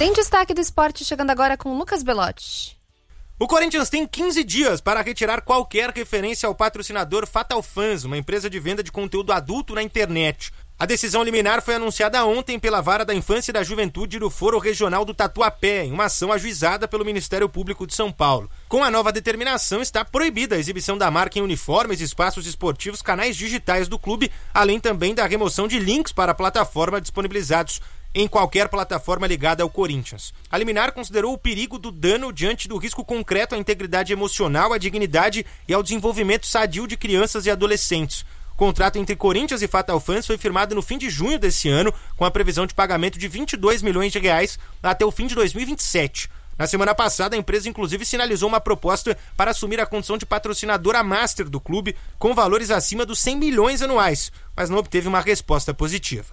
Tem destaque do esporte chegando agora com Lucas Belotti. O Corinthians tem 15 dias para retirar qualquer referência ao patrocinador Fatal Fans, uma empresa de venda de conteúdo adulto na internet. A decisão liminar foi anunciada ontem pela Vara da Infância e da Juventude do Foro Regional do Tatuapé, em uma ação ajuizada pelo Ministério Público de São Paulo. Com a nova determinação, está proibida a exibição da marca em uniformes, espaços esportivos, canais digitais do clube, além também da remoção de links para a plataforma disponibilizados em qualquer plataforma ligada ao Corinthians. A liminar considerou o perigo do dano diante do risco concreto à integridade emocional, à dignidade e ao desenvolvimento sadio de crianças e adolescentes. O contrato entre Corinthians e Fatal Fans foi firmado no fim de junho desse ano, com a previsão de pagamento de R$22 milhões até o fim de 2027. Na semana passada, a empresa inclusive sinalizou uma proposta para assumir a condição de patrocinadora master do clube, com valores acima dos 100 milhões anuais, mas não obteve uma resposta positiva.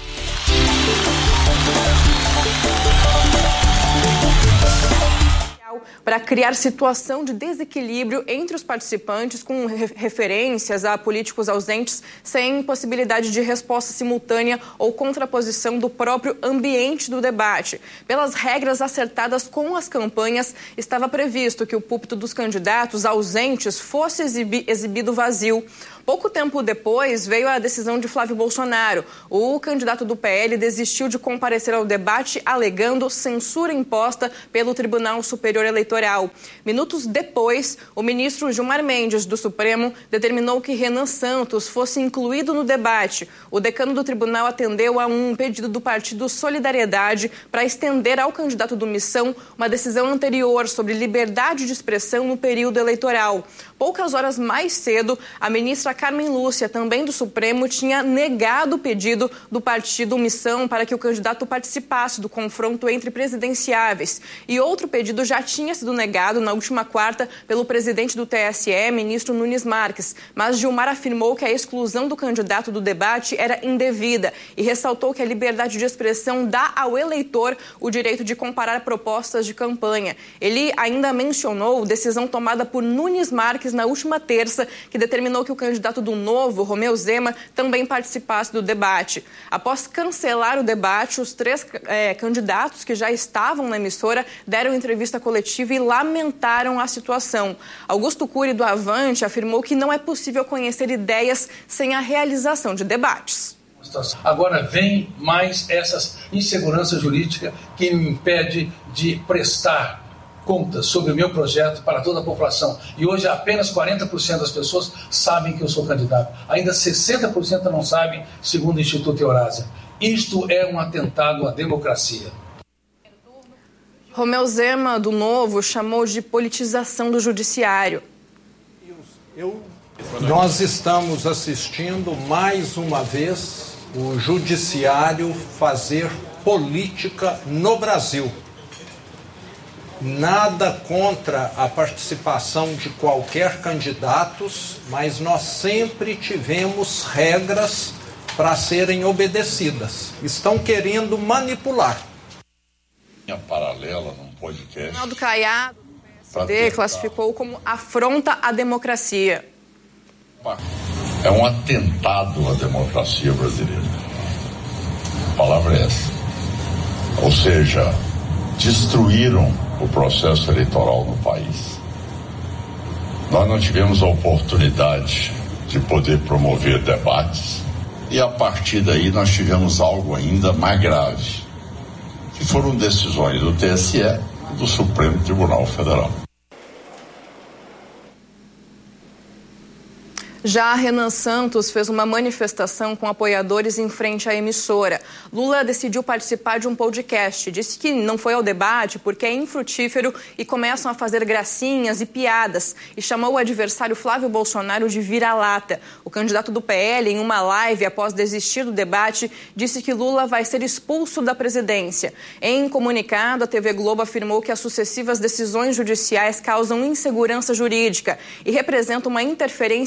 Para criar situação de desequilíbrio entre os participantes com referências a políticos ausentes sem possibilidade de resposta simultânea ou contraposição do próprio ambiente do debate. Pelas regras acertadas com as campanhas, estava previsto que o púlpito dos candidatos ausentes fosse exibido vazio. Pouco tempo depois, veio a decisão de Flávio Bolsonaro. O candidato do PL desistiu de comparecer ao debate, alegando censura imposta pelo Tribunal Superior Eleitoral. Minutos depois, o ministro Gilmar Mendes, do Supremo, determinou que Renan Santos fosse incluído no debate. O decano do tribunal atendeu a um pedido do partido Solidariedade para estender ao candidato do Missão uma decisão anterior sobre liberdade de expressão no período eleitoral. Poucas horas mais cedo, a ministra Carmen Lúcia, também do Supremo, tinha negado o pedido do partido Missão para que o candidato participasse do confronto entre presidenciáveis. E outro pedido já tinha sido negado na última quarta pelo presidente do TSE, ministro Nunes Marques. Mas Gilmar afirmou que a exclusão do candidato do debate era indevida e ressaltou que a liberdade de expressão dá ao eleitor o direito de comparar propostas de campanha. Ele ainda mencionou decisão tomada por Nunes Marques na última terça, que determinou que o candidato do Novo, Romeu Zema, também participasse do debate. Após cancelar o debate, os três candidatos que já estavam na emissora deram entrevista coletiva e lamentaram a situação. Augusto Cury, do Avante, afirmou que não é possível conhecer ideias sem a realização de debates. Agora vem mais essa insegurança jurídica que me impede de prestar contas sobre o meu projeto para toda a população. E hoje apenas 40% das pessoas sabem que eu sou candidato. Ainda 60% não sabem, segundo o Instituto Eurásia. Isto é um atentado à democracia. Romeu Zema, do Novo, chamou de politização do judiciário. Nós estamos assistindo mais uma vez o judiciário fazer política no Brasil. Nada contra a participação de qualquer candidato, mas nós sempre tivemos regras para serem obedecidas. Estão querendo manipular. Minha paralela num podcast. Ronaldo Caiado, do PSD, classificou como afronta à democracia. É um atentado à democracia brasileira. A palavra é essa. Ou seja, destruíram o processo eleitoral no país. Nós não tivemos a oportunidade de poder promover debates e a partir daí nós tivemos algo ainda mais grave, que foram decisões do TSE e do Supremo Tribunal Federal. Já Renan Santos fez uma manifestação com apoiadores em frente à emissora. Lula decidiu participar de um podcast. Disse que não foi ao debate porque é infrutífero e começam a fazer gracinhas e piadas. E chamou o adversário Flávio Bolsonaro de vira-lata. O candidato do PL, em uma live após desistir do debate, disse que Lula vai ser expulso da presidência. Em comunicado, a TV Globo afirmou que as sucessivas decisões judiciais causam insegurança jurídica e representam uma interferência indevida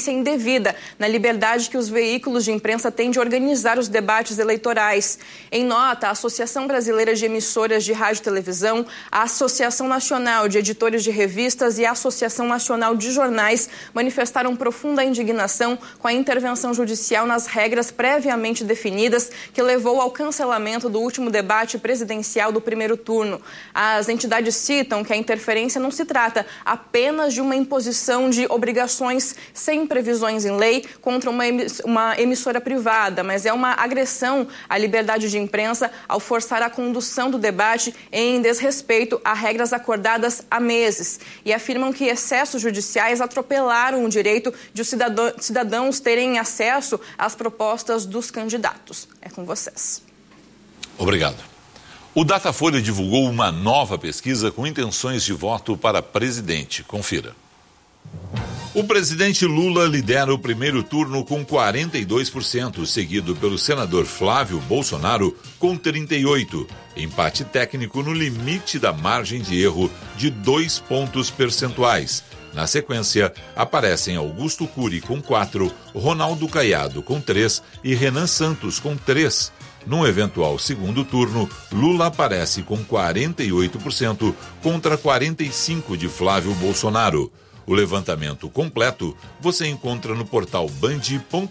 intervida na liberdade que os veículos de imprensa têm de organizar os debates eleitorais. Em nota, a Associação Brasileira de Emissoras de Rádio e Televisão, a Associação Nacional de Editores de Revistas e a Associação Nacional de Jornais manifestaram profunda indignação com a intervenção judicial nas regras previamente definidas que levou ao cancelamento do último debate presidencial do primeiro turno. As entidades citam que a interferência não se trata apenas de uma imposição de obrigações sem previsões em lei contra uma emissora privada, mas é uma agressão à liberdade de imprensa ao forçar a condução do debate em desrespeito a regras acordadas há meses. E afirmam que excessos judiciais atropelaram o direito de os cidadãos terem acesso às propostas dos candidatos. É com vocês. Obrigado. O Datafolha divulgou uma nova pesquisa com intenções de voto para presidente. Confira. O presidente Lula lidera o primeiro turno com 42%, seguido pelo senador Flávio Bolsonaro com 38%. Empate técnico no limite da margem de erro de 2 pontos percentuais. Na sequência, aparecem Augusto Cury com 4%, Ronaldo Caiado com 3% e Renan Santos com 3%. Num eventual segundo turno, Lula aparece com 48% contra 45% de Flávio Bolsonaro. O levantamento completo você encontra no portal band.com.br.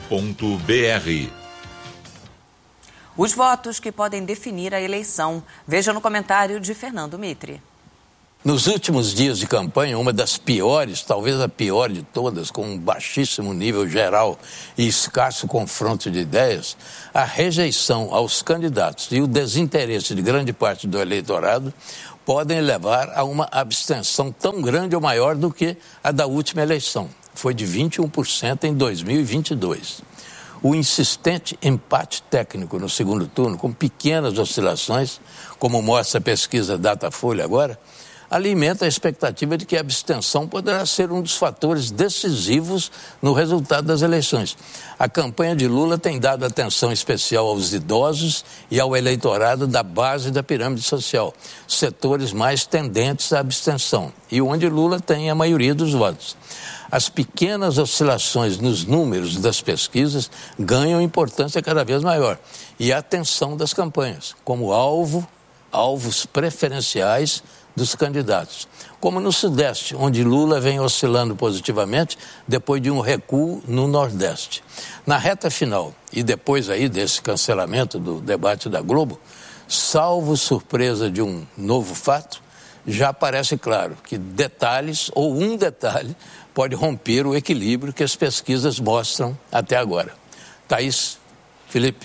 Os votos que podem definir a eleição. Veja no comentário de Fernando Mitre. Nos últimos dias de campanha, uma das piores, talvez a pior de todas, com um baixíssimo nível geral e escasso confronto de ideias, a rejeição aos candidatos e o desinteresse de grande parte do eleitorado podem levar a uma abstenção tão grande ou maior do que a da última eleição. Foi de 21% em 2022. O insistente empate técnico no segundo turno, com pequenas oscilações, como mostra a pesquisa Datafolha agora, alimenta a expectativa de que a abstenção poderá ser um dos fatores decisivos no resultado das eleições. A campanha de Lula tem dado atenção especial aos idosos e ao eleitorado da base da pirâmide social, setores mais tendentes à abstenção, e onde Lula tem a maioria dos votos. As pequenas oscilações nos números das pesquisas ganham importância cada vez maior, e a atenção das campanhas, como alvos preferenciais dos candidatos, como no Sudeste, onde Lula vem oscilando positivamente depois de um recuo no Nordeste. Na reta final, e depois aí desse cancelamento do debate da Globo, salvo surpresa de um novo fato, já parece claro que detalhes ou um detalhe pode romper o equilíbrio que as pesquisas mostram até agora. Thaís, Felipe.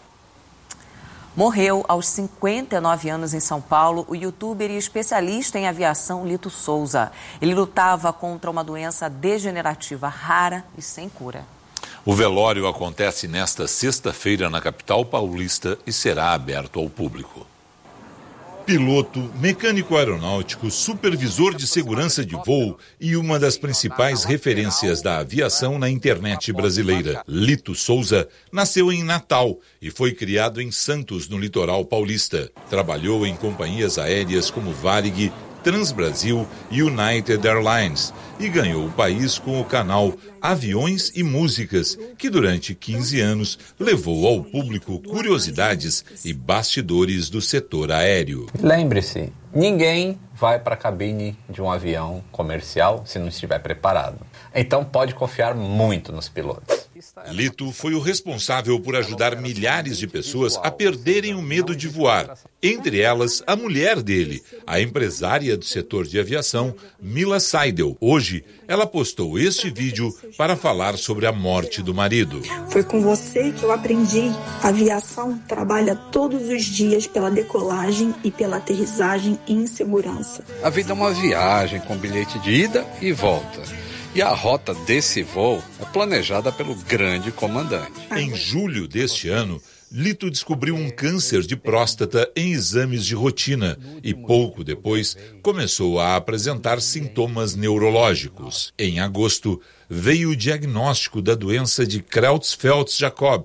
Morreu aos 59 anos em São Paulo o youtuber e especialista em aviação Lito Souza. Ele lutava contra uma doença degenerativa rara e sem cura. O velório acontece nesta sexta-feira na capital paulista e será aberto ao público. Piloto, mecânico aeronáutico, supervisor de segurança de voo e uma das principais referências da aviação na internet brasileira. Lito Souza nasceu em Natal e foi criado em Santos, no litoral paulista. Trabalhou em companhias aéreas como Varig, Transbrasil e United Airlines e ganhou o país com o canal Aviões e Músicas, que durante 15 anos levou ao público curiosidades e bastidores do setor aéreo. Lembre-se, ninguém vai para a cabine de um avião comercial se não estiver preparado. Então pode confiar muito nos pilotos. Lito foi o responsável por ajudar milhares de pessoas a perderem o medo de voar. Entre elas, a mulher dele, a empresária do setor de aviação, Mila Seidel. Hoje, ela postou este vídeo para falar sobre a morte do marido. Foi com você que eu aprendi. A aviação trabalha todos os dias pela decolagem e pela aterrissagem em segurança. A vida é uma viagem com bilhete de ida e volta. E a rota desse voo é planejada pelo grande comandante. Em julho deste ano, Lito descobriu um câncer de próstata em exames de rotina e pouco depois começou a apresentar sintomas neurológicos. Em agosto, veio o diagnóstico da doença de Creutzfeldt-Jakob,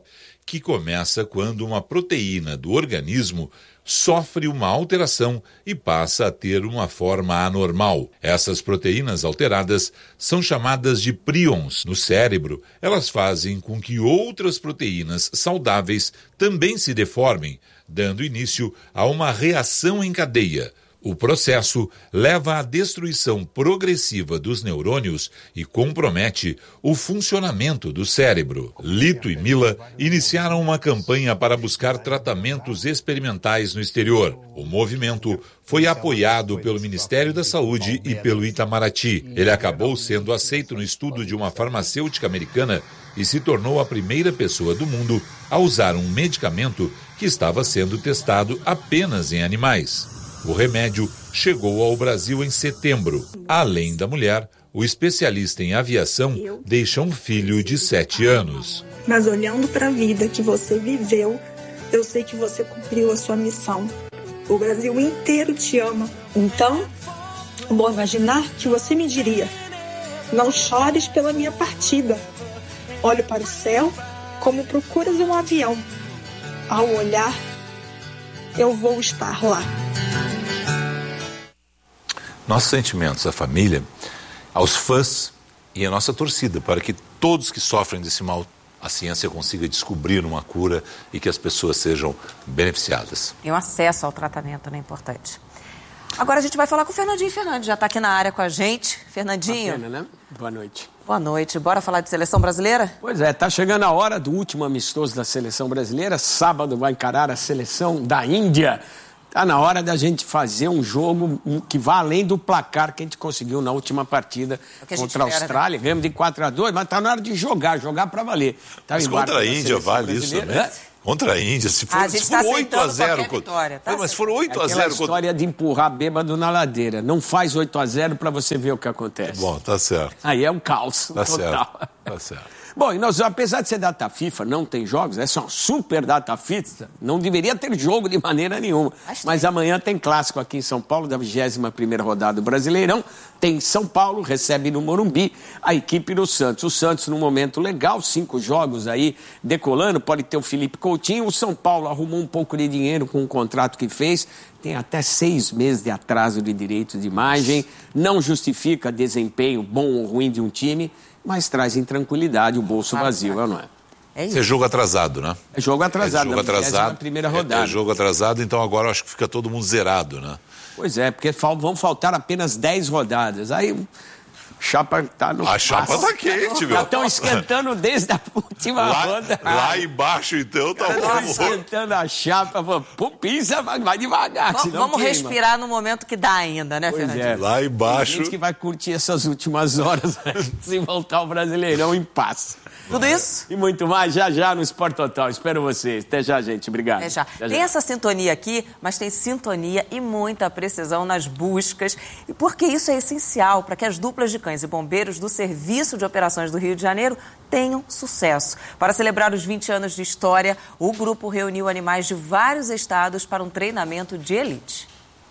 que começa quando uma proteína do organismo sofre uma alteração e passa a ter uma forma anormal. Essas proteínas alteradas são chamadas de príons. No cérebro, elas fazem com que outras proteínas saudáveis também se deformem, dando início a uma reação em cadeia. O processo leva à destruição progressiva dos neurônios e compromete o funcionamento do cérebro. Lito e Mila iniciaram uma campanha para buscar tratamentos experimentais no exterior. O movimento foi apoiado pelo Ministério da Saúde e pelo Itamaraty. Ele acabou sendo aceito no estudo de uma farmacêutica americana e se tornou a primeira pessoa do mundo a usar um medicamento que estava sendo testado apenas em animais. O remédio chegou ao Brasil em setembro. Além da mulher, o especialista em aviação deixa um filho de 7 anos. Mas olhando para a vida que você viveu, eu sei que você cumpriu a sua missão. O Brasil inteiro te ama. Então, vou imaginar que você me diria: não chores pela minha partida. Olhe para o céu como procuras um avião. Ao olhar, eu vou estar lá. Nossos sentimentos à família, aos fãs e a nossa torcida para que todos que sofrem desse mal, a ciência consiga descobrir uma cura e que as pessoas sejam beneficiadas. E o acesso ao tratamento é importante. Agora a gente vai falar com o Fernandinho. Fernandinho já está aqui na área com a gente. Fernandinho. Pena, né? Boa noite. Boa noite. Bora falar de seleção brasileira? Pois é, tá chegando a hora do último amistoso da seleção brasileira. Sábado vai encarar a seleção da Índia. Tá na hora da gente fazer um jogo que vá além do placar que a gente conseguiu na última partida contra a Austrália. Ganhamos de 4-2, mas tá na hora de jogar para valer. Tá, mas contra a Índia vale isso, né? Contra a Índia, se for 8-0... Mas for 8-0... Aquela história de empurrar bêbado na ladeira. Não faz 8-0 para você ver o que acontece. Bom, tá certo. Aí é um caos total. Certo. Tá certo. Bom, e nós, apesar de ser data FIFA, não tem jogos, essa é uma super data FIFA, não deveria ter jogo de maneira nenhuma. Mas amanhã tem clássico aqui em São Paulo, da 21ª rodada do Brasileirão. Tem São Paulo, recebe no Morumbi a equipe do Santos. O Santos num momento legal, 5 jogos aí decolando, pode ter o Felipe Coutinho. O São Paulo arrumou um pouco de dinheiro com o contrato que fez. Tem até 6 meses de atraso de direitos de imagem. Não justifica desempenho bom ou ruim de um time, mas traz intranquilidade o bolso vazio, não é? É isso. É jogo atrasado, né? É jogo atrasado, jogo atrasado, primeira rodada. É jogo atrasado, então agora eu acho que fica todo mundo zerado, né? Pois é, porque vão faltar apenas 10 rodadas. Aí chapa tá no A chapa tá quente, meu. Já estão esquentando desde a última rodada. Lá embaixo, então, tá bom. Esquentando a chapa, pisa, vai devagar. Vamos respirar no momento que dá ainda, né, Fernandinho? É. Lá embaixo. Tem gente que vai curtir essas últimas horas antes de voltar ao Brasileirão em paz. Tudo isso? E muito mais já no Sport Total. Espero vocês. Até já, gente. Obrigado. Até já. Tem essa sintonia aqui, mas tem sintonia e muita precisão nas buscas. E porque isso é essencial para que as duplas de cães e bombeiros do Serviço de Operações do Rio de Janeiro tenham sucesso. Para celebrar os 20 anos de história, o grupo reuniu animais de vários estados para um treinamento de elite.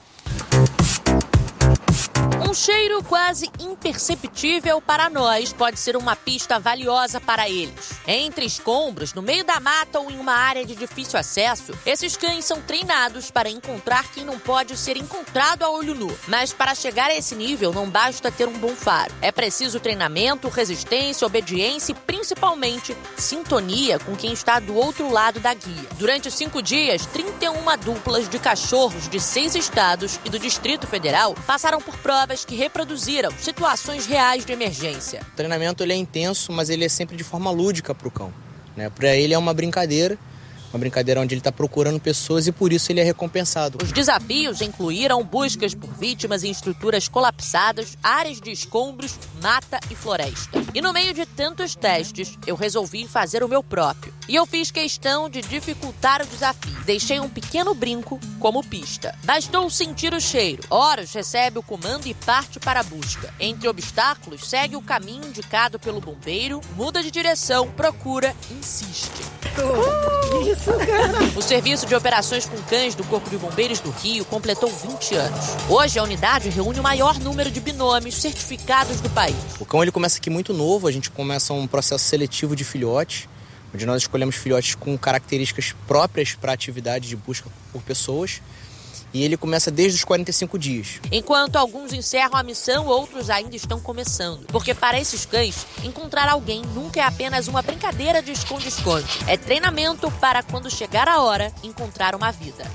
Um cheiro quase imperceptível para nós pode ser uma pista valiosa para eles. Entre escombros, no meio da mata ou em uma área de difícil acesso, esses cães são treinados para encontrar quem não pode ser encontrado a olho nu. Mas para chegar a esse nível não basta ter um bom faro. É preciso treinamento, resistência, obediência e principalmente sintonia com quem está do outro lado da guia. Durante 5 dias, 31 duplas de cachorros de 6 estados e do Distrito Federal passaram por provas que reproduziram situações reais de emergência. O treinamento ele é intenso, mas ele é sempre de forma lúdica para o cão, né? Para ele é uma brincadeira onde ele está procurando pessoas e por isso ele é recompensado. Os desafios incluíram buscas por vítimas em estruturas colapsadas, áreas de escombros, mata e floresta. E no meio de tantos testes, eu resolvi fazer o meu próprio. E eu fiz questão de dificultar o desafio. Deixei um pequeno brinco como pista. Bastou sentir o cheiro. Horus recebe o comando e parte para a busca. Entre obstáculos, segue o caminho indicado pelo bombeiro, muda de direção, procura, insiste. Isso, cara. O Serviço de Operações com Cães do Corpo de Bombeiros do Rio completou 20 anos. Hoje, a unidade reúne o maior número de binômios certificados do país. O cão ele começa aqui muito novo, a gente começa um processo seletivo de filhote, onde nós escolhemos filhotes com características próprias para a atividade de busca por pessoas. E ele começa desde os 45 dias. Enquanto alguns encerram a missão, outros ainda estão começando. Porque para esses cães, encontrar alguém nunca é apenas uma brincadeira de esconde-esconde. É treinamento para, quando chegar a hora, encontrar uma vida.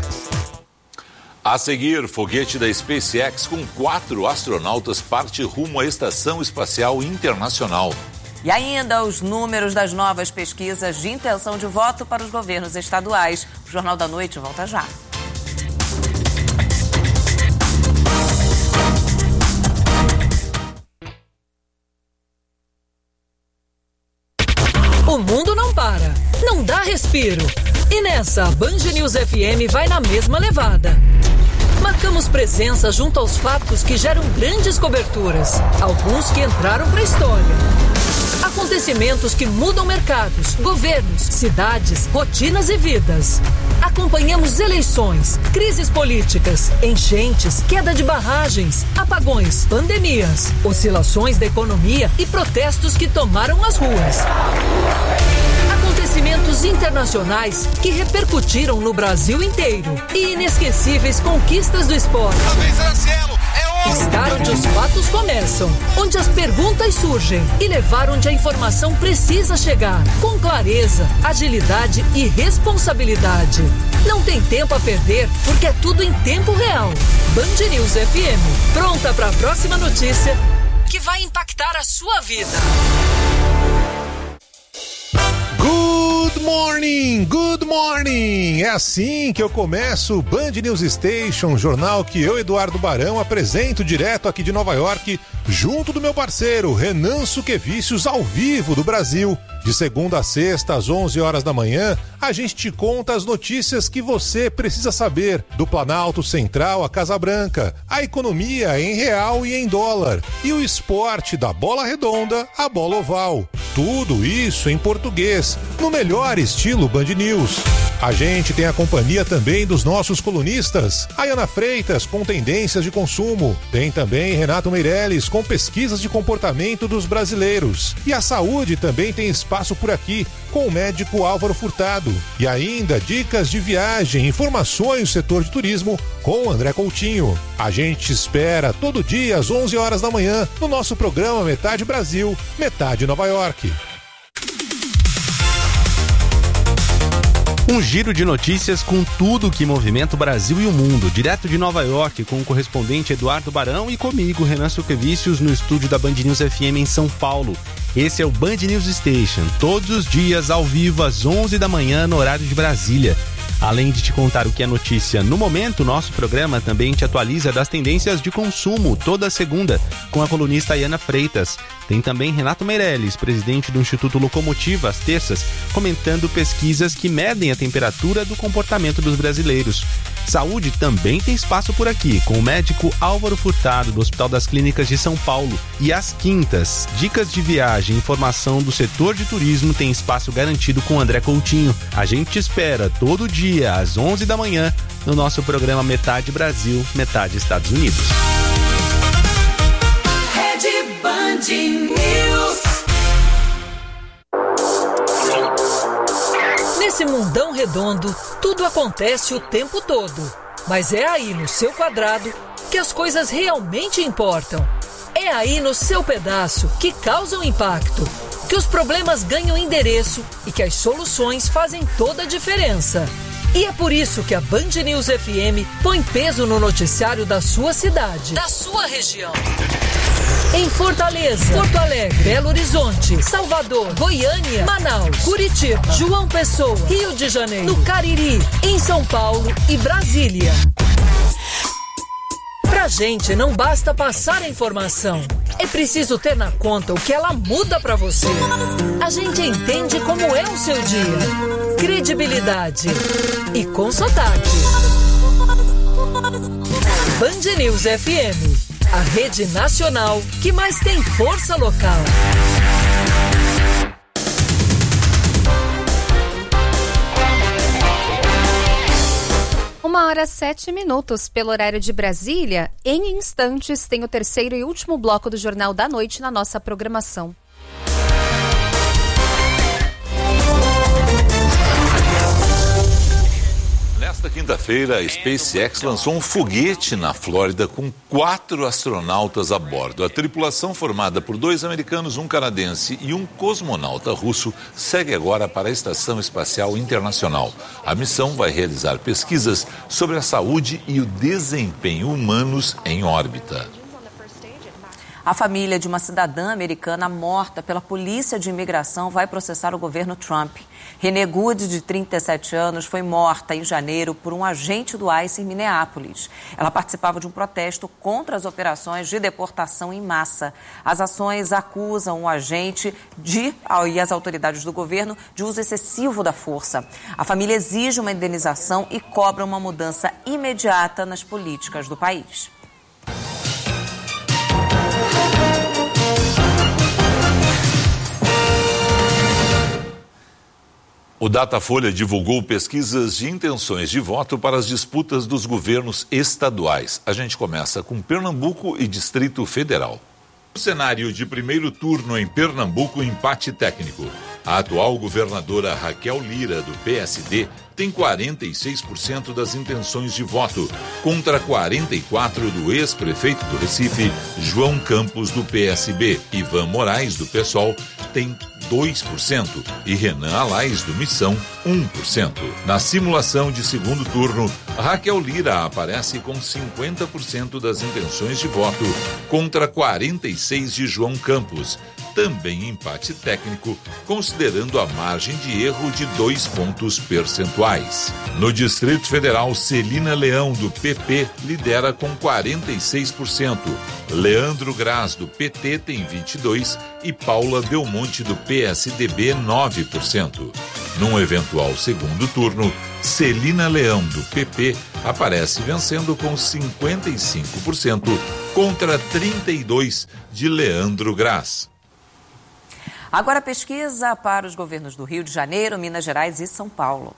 A seguir, foguete da SpaceX com 4 astronautas parte rumo à Estação Espacial Internacional. E ainda os números das novas pesquisas de intenção de voto para os governos estaduais. O Jornal da Noite volta já. O mundo não para, não dá respiro. E nessa, a Band News FM vai na mesma levada. Marcamos presença junto aos fatos que geram grandes coberturas, alguns que entraram para a história. Acontecimentos que mudam mercados, governos, cidades, rotinas e vidas. Acompanhamos eleições, crises políticas, enchentes, queda de barragens, apagões, pandemias, oscilações da economia e protestos que tomaram as ruas. Acontecimentos internacionais que repercutiram no Brasil inteiro e inesquecíveis conquistas do esporte. Estar onde os fatos começam, onde as perguntas surgem e levar onde a informação precisa chegar, com clareza, agilidade e responsabilidade. Não tem tempo a perder, porque é tudo em tempo real. Band News FM, pronta para a próxima notícia que vai impactar a sua vida. Good morning, good morning! É assim que eu começo o Band News Station, jornal que eu, Eduardo Barão, apresento direto aqui de Nova York, junto do meu parceiro Renan Suquevicius, ao vivo do Brasil. De segunda a sexta, às 11 horas da manhã, a gente te conta as notícias que você precisa saber do Planalto Central à Casa Branca, a economia em real e em dólar, e o esporte da bola redonda à bola oval. Tudo isso em português, no melhor estilo Band News. A gente tem a companhia também dos nossos colunistas, Ayana Freitas com tendências de consumo, tem também Renato Meirelles com pesquisas de comportamento dos brasileiros, e a saúde também tem espaço por aqui com o médico Álvaro Furtado, e ainda dicas de viagem, informações do setor de turismo com André Coutinho. A gente espera todo dia às 11 horas da manhã no nosso programa Metade Brasil, Metade Nova York. Um giro de notícias com tudo que movimenta o Brasil e o mundo, direto de Nova York, com o correspondente Eduardo Barão e comigo, Renan Suquevicius, no estúdio da Band News FM em São Paulo. Esse é o Band News Station, todos os dias ao vivo às 11 da manhã no horário de Brasília. Além de te contar o que é notícia no momento, nosso programa também te atualiza das tendências de consumo toda segunda com a colunista Ayana Freitas. Tem também Renato Meirelles, presidente do Instituto Locomotiva, às terças, comentando pesquisas que medem a temperatura do comportamento dos brasileiros. Saúde também tem espaço por aqui, com o médico Álvaro Furtado, do Hospital das Clínicas de São Paulo. E às quintas, dicas de viagem e informação do setor de turismo tem espaço garantido com André Coutinho. A gente te espera todo dia, às 11 da manhã, no nosso programa Metade Brasil, Metade Estados Unidos. Rede Band News. Nesse mundão redondo, tudo acontece o tempo todo. Mas é aí no seu quadrado que as coisas realmente importam. É aí no seu pedaço que causam impacto, que os problemas ganham endereço e que as soluções fazem toda a diferença. E é por isso que a Band News FM põe peso no noticiário da sua cidade, da sua região. Em Fortaleza, Porto Alegre, Belo Horizonte, Salvador, Goiânia, Manaus, Curitiba, João Pessoa, Rio de Janeiro, no Cariri, em São Paulo e Brasília. Pra gente não basta passar a informação, é preciso ter na conta o que ela muda pra você. A gente entende como é o seu dia. Credibilidade e com sotaque. Band News FM, a rede nacional que mais tem força local. 1h07 pelo horário de Brasília. Em instantes tem o terceiro e último bloco do Jornal da Noite na nossa programação. Nesta quinta-feira, a SpaceX lançou um foguete na Flórida com 4 astronautas a bordo. A tripulação, formada por 2 americanos, um canadense e um cosmonauta russo, segue agora para a Estação Espacial Internacional. A missão vai realizar pesquisas sobre a saúde e o desempenho humanos em órbita. A família de uma cidadã americana morta pela polícia de imigração vai processar o governo Trump. Renee Good, de 37 anos, foi morta em janeiro por um agente do ICE em Minneapolis. Ela participava de um protesto contra as operações de deportação em massa. As ações acusam o agente e as autoridades do governo de uso excessivo da força. A família exige uma indenização e cobra uma mudança imediata nas políticas do país. O Datafolha divulgou pesquisas de intenções de voto para as disputas dos governos estaduais. A gente começa com Pernambuco e Distrito Federal. No cenário de primeiro turno em Pernambuco, empate técnico. A atual governadora Raquel Lira, do PSD, tem 46% das intenções de voto, contra 44% do ex-prefeito do Recife, João Campos, do PSB. Ivan Moraes, do PSOL, tem 2% e Renan Alais, do Missão, 1%. Na simulação de segundo turno, Raquel Lira aparece com 50% das intenções de voto, contra 46% de João Campos. Também empate técnico, considerando a margem de erro de 2 pontos percentuais. No Distrito Federal, Celina Leão, do PP, lidera com 46%. Leandro Graz, do PT, tem 22% e Paula Belmonte, do PSDB, 9%. Num eventual segundo turno, Celina Leão, do PP, aparece vencendo com 55% contra 32% de Leandro Graz. Agora, pesquisa para os governos do Rio de Janeiro, Minas Gerais e São Paulo.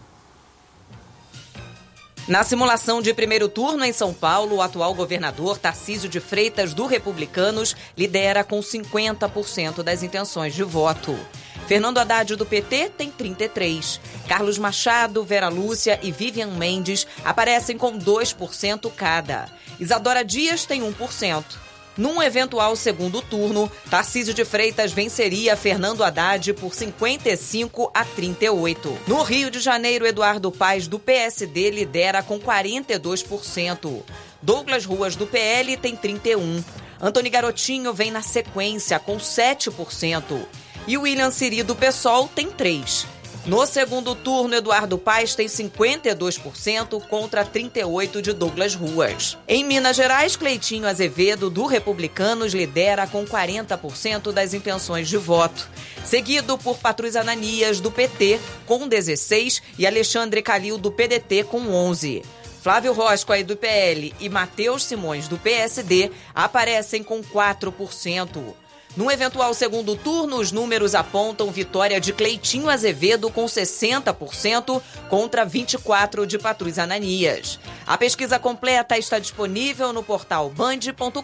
Na simulação de primeiro turno em São Paulo, o atual governador Tarcísio de Freitas, do Republicanos, lidera com 50% das intenções de voto. Fernando Haddad, do PT, tem 33%. Carlos Machado, Vera Lúcia e Vivian Mendes aparecem com 2% cada. Isadora Dias tem 1%. Num eventual segundo turno, Tarcísio de Freitas venceria Fernando Haddad por 55-38. No Rio de Janeiro, Eduardo Paes, do PSD, lidera com 42%. Douglas Ruas, do PL, tem 31%. Antony Garotinho vem na sequência, com 7%. E William Siri, do PSOL, tem 3%. No segundo turno, Eduardo Paes tem 52% contra 38% de Douglas Ruas. Em Minas Gerais, Cleitinho Azevedo, do Republicanos, lidera com 40% das intenções de voto, seguido por Patrus Ananias, do PT, com 16%, e Alexandre Calil, do PDT, com 11%. Flávio Roscoe, do PL, e Matheus Simões, do PSD, aparecem com 4%. No eventual segundo turno, os números apontam vitória de Cleitinho Azevedo com 60% contra 24% de Patrus Ananias. A pesquisa completa está disponível no portal band.com.br.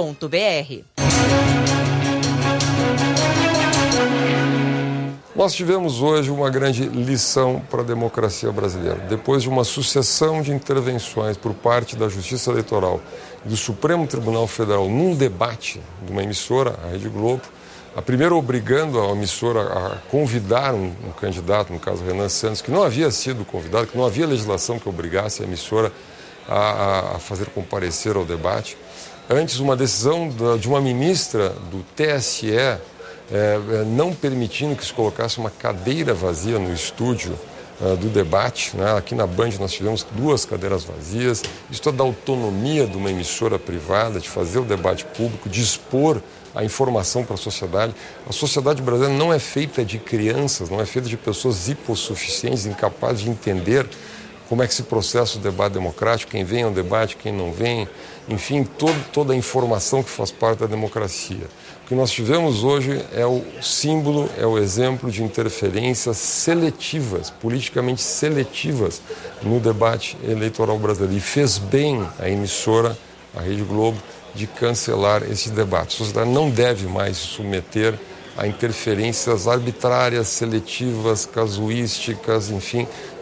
Nós tivemos hoje uma grande lição para a democracia brasileira. Depois de uma sucessão de intervenções por parte da Justiça Eleitoral e do Supremo Tribunal Federal num debate de uma emissora, a Rede Globo, a primeira obrigando a emissora a convidar um candidato, no caso Renan Santos, que não havia sido convidado, que não havia legislação que obrigasse a emissora a fazer comparecer ao debate. Antes, uma decisão de uma ministra do TSE, não permitindo que se colocasse uma cadeira vazia no estúdio do debate, né? Aqui na Band nós tivemos 2 cadeiras vazias. Isso dá autonomia de uma emissora privada de fazer o debate público, de expor a informação para a sociedade. A sociedade brasileira não é feita de crianças, não é feita de pessoas hipossuficientes, incapazes de entender como é que se processa o debate democrático, quem vem ao debate, quem não vem, enfim, toda a informação que faz parte da democracia. O que nós tivemos hoje é o símbolo, é o exemplo de interferências seletivas, politicamente seletivas, no debate eleitoral brasileiro. E fez bem a emissora, a Rede Globo, de cancelar esse debate. A sociedade não deve mais se submeter a interferências arbitrárias, seletivas, casuísticas, enfim,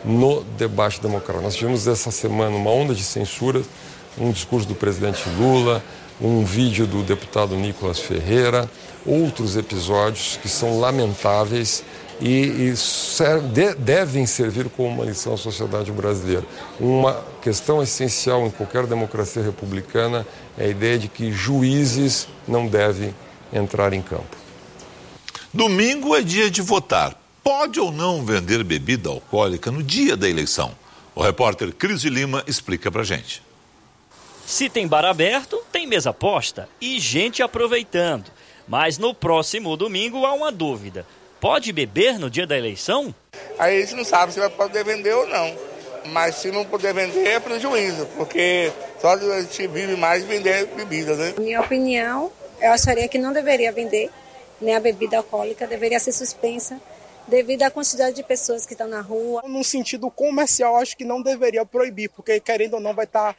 no debate democrático. Nós tivemos essa semana uma onda de censura, um discurso do presidente Lula, um vídeo do deputado Nicolas Ferreira, outros episódios que são lamentáveis e devem servir como uma lição à sociedade brasileira. Uma questão essencial em qualquer democracia republicana é a ideia de que juízes não devem entrar em campo. Domingo é dia de votar. Pode ou não vender bebida alcoólica no dia da eleição? O repórter Cris de Lima explica pra gente. Se tem bar aberto, tem mesa posta e gente aproveitando. Mas no próximo domingo há uma dúvida. Pode beber no dia da eleição? Aí a gente não sabe se vai poder vender ou não. Mas se não puder vender é prejuízo, porque só a gente vive mais vender bebida, né? Minha opinião, eu acharia que não deveria vender, né, a bebida alcoólica, deveria ser suspensa devido à quantidade de pessoas que estão na rua. Num sentido comercial, acho que não deveria proibir, porque querendo ou não vai estar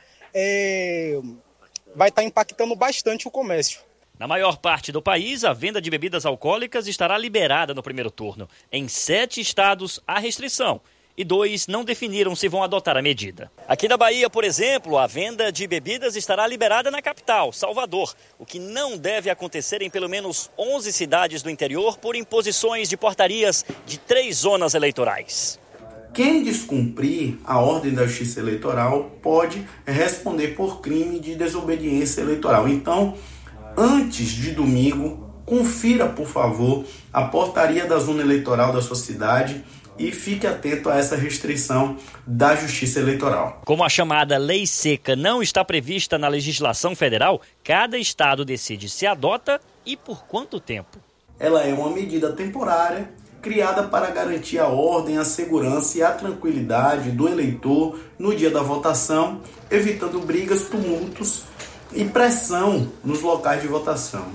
impactando bastante o comércio. Na maior parte do país, a venda de bebidas alcoólicas estará liberada no primeiro turno. Em 7 estados, há restrição e 2 não definiram se vão adotar a medida. Aqui na Bahia, por exemplo, a venda de bebidas estará liberada na capital, Salvador, o que não deve acontecer em pelo menos 11 cidades do interior por imposições de portarias de 3 zonas eleitorais. Quem descumprir a ordem da Justiça Eleitoral pode responder por crime de desobediência eleitoral. Então, antes de domingo, confira, por favor, a portaria da zona eleitoral da sua cidade e fique atento a essa restrição da Justiça Eleitoral. Como a chamada lei seca não está prevista na legislação federal, cada estado decide se adota e por quanto tempo. Ela é uma medida temporária criada para garantir a ordem, a segurança e a tranquilidade do eleitor no dia da votação, evitando brigas, tumultos e pressão nos locais de votação.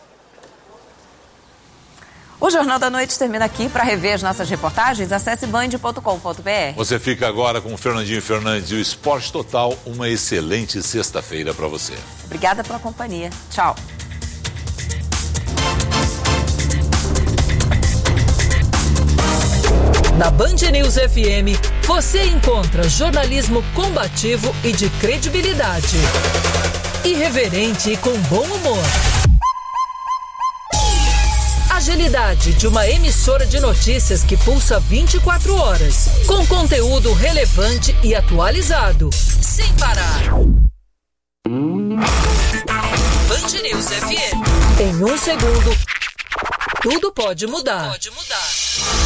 O Jornal da Noite termina aqui. Para rever as nossas reportagens, acesse band.com.br. Você fica agora com o Fernandinho Fernandes e o Esporte Total. Uma excelente sexta-feira para você. Obrigada pela companhia. Tchau. Na Band News FM, você encontra jornalismo combativo e de credibilidade. Irreverente e com bom humor. Agilidade de uma emissora de notícias que pulsa 24 horas, com conteúdo relevante e atualizado, sem parar. Band News FM. Em 1 segundo, tudo pode mudar.